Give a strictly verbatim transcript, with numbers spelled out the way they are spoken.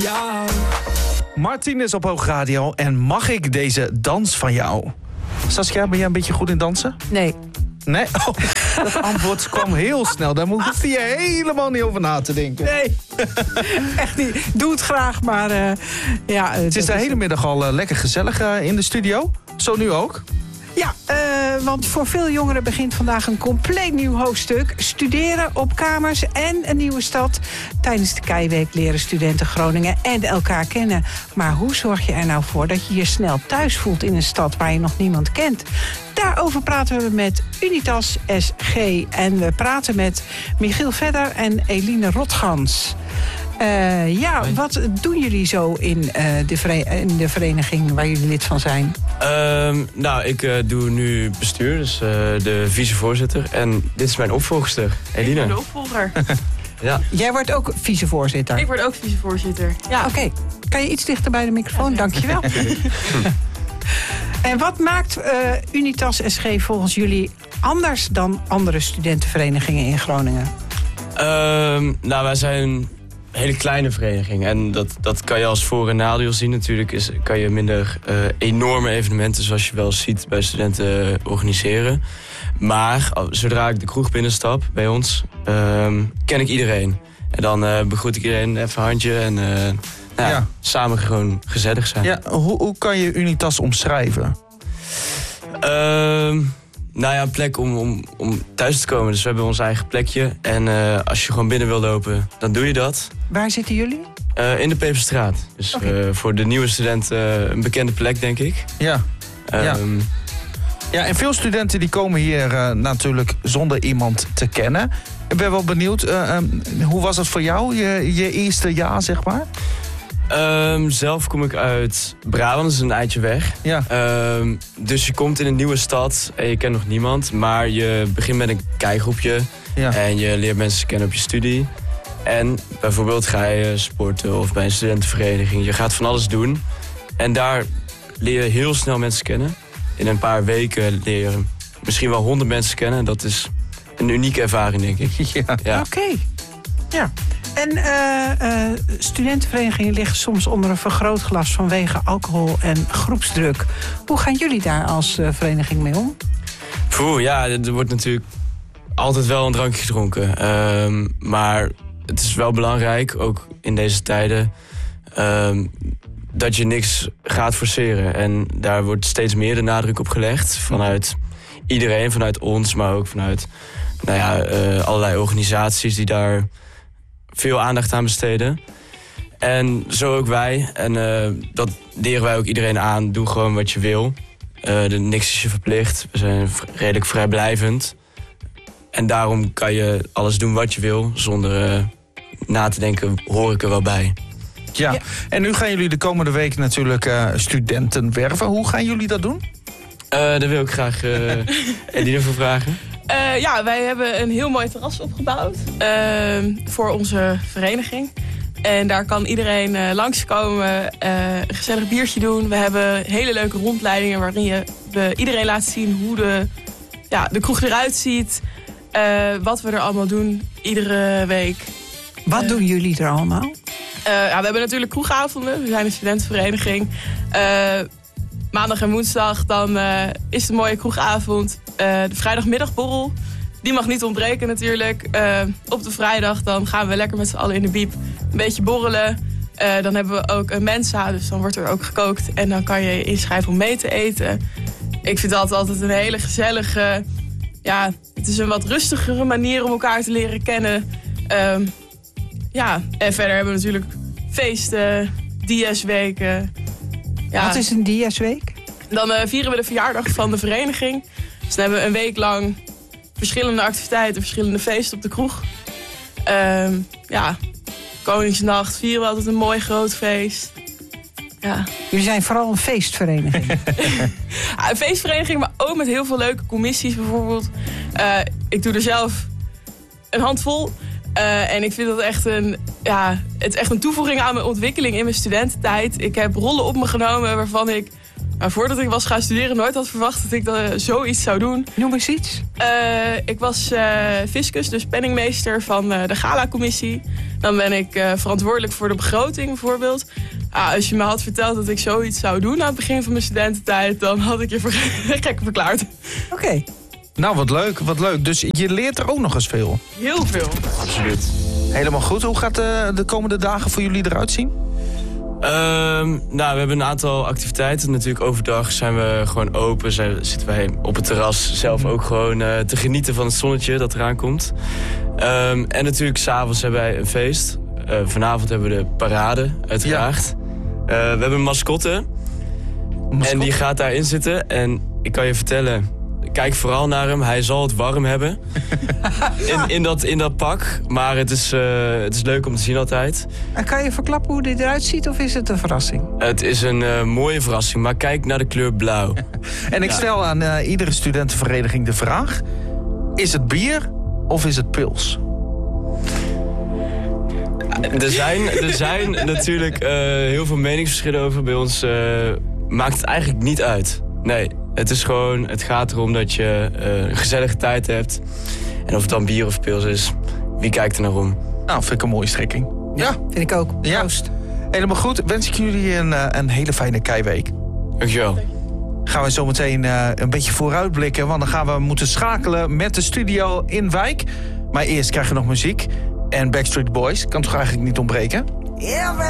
jou. Martin is op Hoogradio en mag ik deze dans van jou? Saskia, ben jij een beetje goed in dansen? Nee. Nee? Oh, dat antwoord kwam heel snel. Daar hoefde je helemaal niet over na te denken. Nee, echt niet. Doe het graag, maar uh, ja... Uh, het is de hele middag al uh, lekker gezellig uh, in de studio. Zo nu ook. Ja, uh, want voor veel jongeren begint vandaag een compleet nieuw hoofdstuk. Studeren op kamers en een nieuwe stad. Tijdens de Keiweek leren studenten Groningen en elkaar kennen. Maar hoe zorg je er nou voor dat je je snel thuis voelt in een stad waar je nog niemand kent? Daarover praten we met Unitas S G. En we praten met Michiel Vedder en Eline Rotgans. Uh, ja, wat doen jullie zo in, uh, de vere- in de vereniging waar jullie lid van zijn? Um, nou, ik uh, doe nu bestuur, dus uh, de vicevoorzitter. En dit is mijn opvolgster, Eline. Ik ben de opvolger. Ja. Jij wordt ook vicevoorzitter? Ik word ook vicevoorzitter, ja. Oké, okay. Kan je iets dichter bij de microfoon? Dank je wel. En wat maakt uh, Unitas S G volgens jullie anders dan andere studentenverenigingen in Groningen? Um, nou, wij zijn een hele kleine vereniging. En dat, dat kan je als voor- en nadeel zien. Natuurlijk is, kan je minder uh, enorme evenementen, zoals je wel ziet, bij studenten uh, organiseren. Maar zodra ik de kroeg binnenstap bij ons, um, ken ik iedereen. En dan uh, begroet ik iedereen even een handje en uh, nou ja, ja. samen gewoon gezellig zijn. Ja, hoe, hoe kan je Unitas omschrijven? Um, nou ja, een plek om, om, om thuis te komen. Dus we hebben ons eigen plekje. En uh, als je gewoon binnen wil lopen, dan doe je dat. Waar zitten jullie? Uh, in de Peperstraat. Dus okay. uh, voor de nieuwe studenten uh, een bekende plek, denk ik. Ja. Um, ja. Ja, en veel studenten die komen hier uh, natuurlijk zonder iemand te kennen. Ik ben wel benieuwd, uh, um, hoe was het voor jou, je, je eerste jaar, zeg maar? Um, zelf kom ik uit Brabant, dat is een eindje weg. Ja. Um, dus je komt in een nieuwe stad en je kent nog niemand. Maar je begint met een kijkgroepje ja. en je leert mensen kennen op je studie. En bijvoorbeeld ga je sporten of bij een studentenvereniging. Je gaat van alles doen. En daar leer je heel snel mensen kennen. In een paar weken leer je misschien wel honderd mensen kennen. Dat is een unieke ervaring, denk ik. Ja. Ja. Oké. Okay. Ja. En uh, uh, studentenverenigingen liggen soms onder een vergrootglas vanwege alcohol en groepsdruk. Hoe gaan jullie daar als uh, vereniging mee om? Poeh, ja, er wordt natuurlijk altijd wel een drankje gedronken. Um, maar het is wel belangrijk, ook in deze tijden, um, dat je niks gaat forceren. En daar wordt steeds meer de nadruk op gelegd. Vanuit iedereen, vanuit ons, maar ook vanuit nou ja, uh, allerlei organisaties die daar veel aandacht aan besteden. En zo ook wij. En uh, dat leren wij ook iedereen aan. Doe gewoon wat je wil. Uh, de, niks is je verplicht. We zijn redelijk vrijblijvend. En daarom kan je alles doen wat je wil. Zonder uh, na te denken, hoor ik er wel bij. Ja, ja. En nu gaan jullie de komende week natuurlijk uh, studenten werven. Hoe gaan jullie dat doen? Uh, daar wil ik graag uh, Eline voor vragen. Uh, ja, wij hebben een heel mooi terras opgebouwd uh, voor onze vereniging. En daar kan iedereen uh, langskomen, uh, een gezellig biertje doen. We hebben hele leuke rondleidingen waarin je we iedereen laat zien hoe de, ja, de kroeg eruit ziet. Uh, wat we er allemaal doen, iedere week. Wat uh, doen jullie er allemaal? Uh, ja, we hebben natuurlijk kroegavonden. We zijn een studentenvereniging. Uh, maandag en woensdag dan uh, is het een mooie kroegavond. Uh, de vrijdagmiddagborrel, die mag niet ontbreken natuurlijk. Uh, op de vrijdag dan gaan we lekker met z'n allen in de biep een beetje borrelen. Uh, dan hebben we ook een mensa, dus dan wordt er ook gekookt. En dan kan je je inschrijven om mee te eten. Ik vind dat altijd een hele gezellige... Ja, het is een wat rustigere manier om elkaar te leren kennen. Uh, ja, en verder hebben we natuurlijk feesten, diasweken. Ja. Wat is een diasweek? Dan uh, vieren we de verjaardag van de vereniging. Dus dan hebben we een week lang verschillende activiteiten, verschillende feesten op de kroeg. Uh, ja, Koningsnacht vieren we altijd een mooi groot feest. Ja. Jullie zijn vooral een feestvereniging. Ja, een feestvereniging, maar ook met heel veel leuke commissies bijvoorbeeld. Uh, ik doe er zelf een handvol. Uh, en ik vind dat echt een, ja, het is echt een toevoeging aan mijn ontwikkeling in mijn studententijd. Ik heb rollen op me genomen waarvan ik Maar voordat ik was gaan studeren, nooit had verwacht dat ik uh, zoiets zou doen. Noem eens iets. Uh, ik was uh, fiscus, dus penningmeester van uh, de Gala-commissie. Dan ben ik uh, verantwoordelijk voor de begroting bijvoorbeeld. Ah, als je me had verteld dat ik zoiets zou doen aan het begin van mijn studententijd, dan had ik je voor gek verklaard. Oké. Okay. Nou, wat leuk, wat leuk. Dus je leert er ook nog eens veel. Heel veel. Absoluut. Helemaal goed. Hoe gaat de, de komende dagen voor jullie eruit zien? Um, nou, we hebben een aantal activiteiten. Natuurlijk overdag zijn we gewoon open. Zijn, zitten wij op het terras zelf ook gewoon uh, te genieten van het zonnetje dat eraan komt. Um, en natuurlijk s'avonds hebben wij een feest. Uh, vanavond hebben we de parade, uiteraard. Ja. Uh, we hebben een mascotte. mascotte. En die gaat daarin zitten. En ik kan je vertellen, kijk vooral naar hem. Hij zal het warm hebben. in, in, dat, in dat pak. Maar het is, uh, het is leuk om te zien altijd. En kan je verklappen hoe dit eruit ziet of is het een verrassing? Het is een uh, mooie verrassing. Maar kijk naar de kleur blauw. En ik ja. stel aan uh, iedere studentenvereniging de vraag. Is het bier of is het pils? Er zijn, er zijn natuurlijk uh, heel veel meningsverschillen over. Bij ons uh, maakt het eigenlijk niet uit. Nee, het is gewoon, het gaat erom dat je uh, een gezellige tijd hebt. En of het dan bier of pils is, wie kijkt er naar om? Nou, vind ik een mooie strekking. Ja, ja. Vind ik ook. Ja. Proost. Helemaal goed. Wens ik jullie een, een hele fijne keiweek. Dankjewel. Gaan we zo meteen uh, een beetje vooruitblikken. Want dan gaan we moeten schakelen met de studio in Wijk. Maar eerst krijgen we nog muziek. En Backstreet Boys kan toch eigenlijk niet ontbreken? Ja,